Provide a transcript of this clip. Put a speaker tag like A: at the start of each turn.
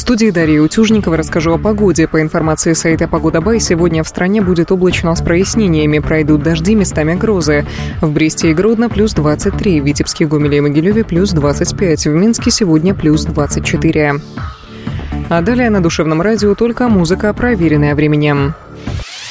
A: студии Дарья Утюжникова расскажу о погоде. По информации сайта «Погода.бай», сегодня в стране будет облачно с прояснениями. Пройдут дожди, местами грозы. В Бресте и Гродно плюс 23, в Витебске, Гомеле и Могилеве плюс 25, в Минске сегодня плюс 24. А далее на Душевном радио только музыка, проверенная временем.